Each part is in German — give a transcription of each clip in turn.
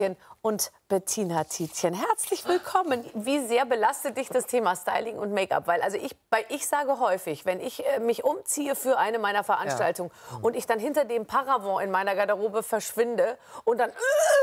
Und Bettina Tietjen. Herzlich willkommen. Wie sehr belastet dich das Thema Styling und Make-up? Weil ich sage häufig, wenn ich mich umziehe für eine meiner Veranstaltungen und ich dann hinter dem Paravent in meiner Garderobe verschwinde und dann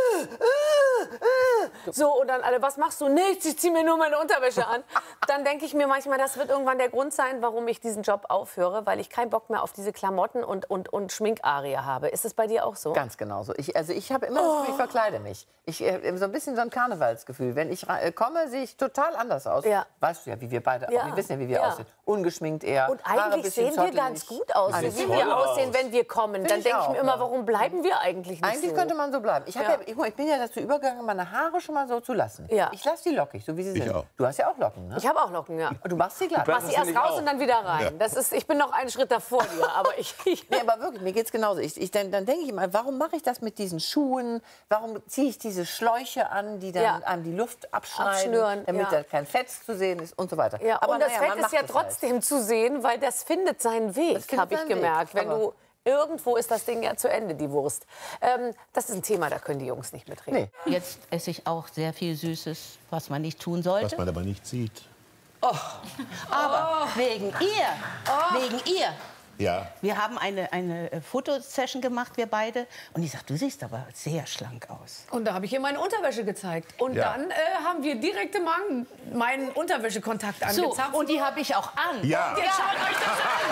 so und dann alle, was machst du? Nichts, ich ziehe mir nur meine Unterwäsche an. Dann denke ich mir manchmal, das wird irgendwann der Grund sein, warum ich diesen Job aufhöre, weil ich keinen Bock mehr auf diese Klamotten und Schminkarie habe. Ist es bei dir auch so? Ganz genau so. Ich habe immer das Gefühl, ich verkleide mich. So ein bisschen so ein Karnevalsgefühl. Wenn ich komme, sehe ich total anders aus. Ja. Weißt du ja, wie wir beide auch. Wir wissen ja, wie wir aussehen. Ungeschminkt eher. Und eigentlich sehen wir ganz gut aus, so wie wir aussehen, wenn wir kommen. Dann denke ich mir immer, warum bleiben wir eigentlich nicht Eigentlich so? könnte man so bleiben. Ich bin ja dazu übergegangen, meine Haare schon mal so zu lassen. Ja. Ich lasse die lockig, so wie sie sind. Du hast ja auch Locken, ne? Ich habe auch Locken, ja. Du machst sie glatt. Ich mache sie erst raus und dann wieder rein. Ja. Ich bin noch einen Schritt davor dir. Aber nee, aber wirklich, mir geht's genauso. Dann denke ich immer, warum mache ich das mit diesen Schuhen? Warum ziehe ich diese Schläuche an, die dann einem die Luft abschneiden, damit da kein Fett zu sehen ist und so weiter. Ja, aber und das Fett ist ja trotzdem zu sehen, weil das findet seinen Weg, habe ich gemerkt. Wenn du irgendwo ist das Ding ja zu Ende, die Wurst. Das ist ein Thema, da können die Jungs nicht mitreden. Nee. Jetzt esse ich auch sehr viel Süßes, was man nicht tun sollte. Was man aber nicht sieht. Oh. Aber wegen ihr. Ja. Wir haben eine Fotosession gemacht, wir beide. Und ich sag, du siehst aber sehr schlank aus. Und da habe ich ihr meine Unterwäsche gezeigt. Und dann haben wir direkt meinen Unterwäschekontakt angezapft. So, und die habe ich auch an. Ja. Jetzt schaut euch das an.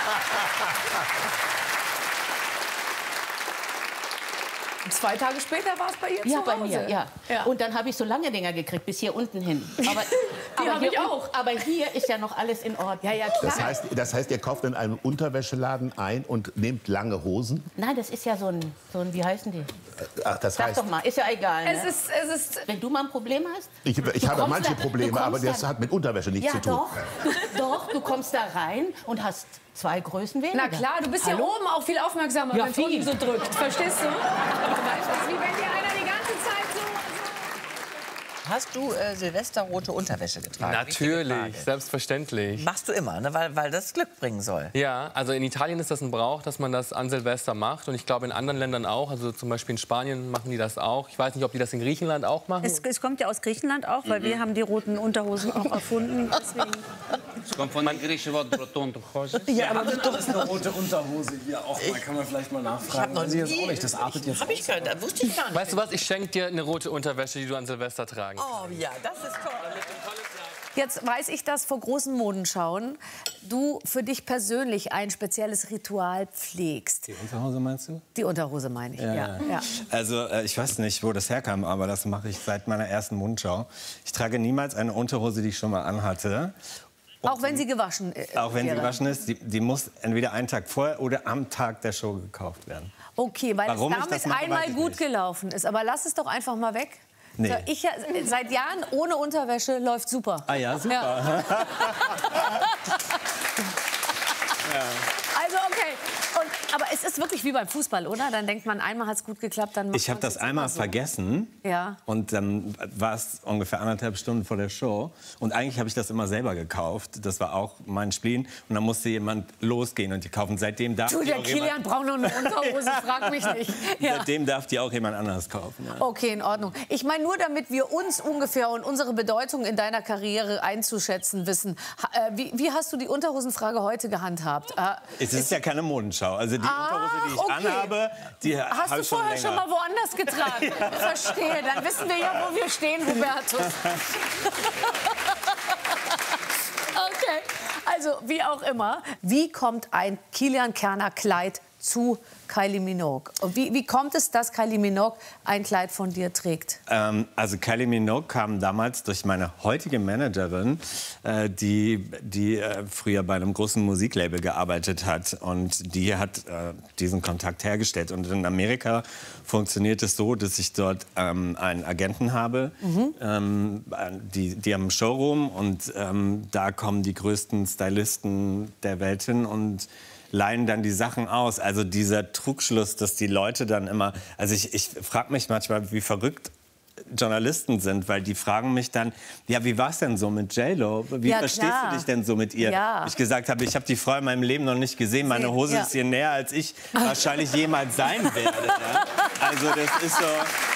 2 Tage später war es bei ihr zu Hause. Bei mir, ja. Und dann habe ich so lange Dinger gekriegt, bis hier unten hin. Aber, die habe ich auch. Aber hier ist ja noch alles in Ordnung. Ja, klar. Das heißt, ihr kauft in einem Unterwäscheladen ein und nehmt lange Hosen? Nein, das ist ja so ein wie heißen die? Ach, das Sag doch mal, ist ja egal. Ne? Es ist Wenn du mal ein Problem hast? Ich habe manche Probleme, aber das hat mit Unterwäsche nichts zu tun. Doch, du kommst da rein und hast 2 Größen weniger. Na klar, du bist ja oben auch viel aufmerksamer, wenn es unten so drückt. Verstehst du? Das ist wie wenn dir einer die ganze Zeit so... Hast du silvesterrote Unterwäsche getragen? Natürlich, selbstverständlich. Machst du immer, ne? weil das Glück bringen soll. Ja, also in Italien ist das ein Brauch, dass man das an Silvester macht. Und ich glaube in anderen Ländern auch. Also zum Beispiel in Spanien machen die das auch. Ich weiß nicht, ob die das in Griechenland auch machen. Es kommt ja aus Griechenland auch, weil wir haben die roten Unterhosen auch erfunden. Deswegen. Es kommt von dem griechischen Wort Rotontohose. Ja, aber das ist eine rote Unterhose hier auch. Da kann man vielleicht mal nachfragen. Ich habe auch nicht. Das artet jetzt. Hab ich gehört, das wusste ich gar nicht. Weißt du was? Ich schenke dir eine rote Unterwäsche, die du an Silvester tragen kannst. Oh ja, das ist toll. Jetzt weiß ich, dass vor großen Modenschauen du für dich persönlich ein spezielles Ritual pflegst. Die Unterhose meinst du? Die Unterhose meine ich, ja. Also ich weiß nicht, wo das herkam, aber das mache ich seit meiner ersten Modenschau. Ich trage niemals eine Unterhose, die ich schon mal anhatte. Auch wenn sie gewaschen ist? Auch wenn sie gewaschen ist, die muss entweder einen Tag vorher oder am Tag der Show gekauft werden. Okay, weil es damit einmal gut gelaufen ist. Aber lass es doch einfach mal weg. Nee. So, seit Jahren ohne Unterwäsche läuft super. Ah ja, super. Ja. Also okay. Aber es ist wirklich wie beim Fußball, oder? Dann denkt man, einmal hat es gut geklappt, dann macht Ich habe das einmal vergessen. Ja. Und dann war es ungefähr 1,5 Stunden vor der Show. Und eigentlich habe ich das immer selber gekauft. Das war auch mein Spleen. Und dann musste jemand losgehen und die kaufen. Seitdem darf der Kilian braucht noch eine Unterhose, frag mich nicht. Ja. Seitdem darf die auch jemand anders kaufen. Ja. Okay, in Ordnung. Ich meine, nur damit wir uns ungefähr und unsere Bedeutung in deiner Karriere einzuschätzen wissen. Wie hast du die Unterhosenfrage heute gehandhabt? Es ist ja keine Modenschau. Also die Unterhose, die ich anhabe, die hast du vorher schon mal woanders getragen? Ja. Verstehe, dann wissen wir ja, wo wir stehen, Hubertus. Okay, also wie auch immer, wie kommt ein Kilian Kerner Kleid zu Kylie Minogue? Und wie kommt es, dass Kylie Minogue ein Kleid von dir trägt? Also Kylie Minogue kam damals durch meine heutige Managerin, die früher bei einem großen Musiklabel gearbeitet hat. Und die hat diesen Kontakt hergestellt. Und in Amerika funktioniert es so, dass ich dort einen Agenten habe. Die haben einen Showroom und da kommen die größten Stylisten der Welt hin und leihen dann die Sachen aus. Also dieser Trugschluss, dass die Leute dann immer... Also ich frage mich manchmal, wie verrückt Journalisten sind, weil die fragen mich dann, ja, wie war es denn so mit J-Lo? Wie verstehst du dich denn so mit ihr? Ja. Ich gesagt habe, ich habe die Frau in meinem Leben noch nicht gesehen. Meine Hose ist ihr näher, als ich wahrscheinlich jemals sein werde. Ja? Also das ist so...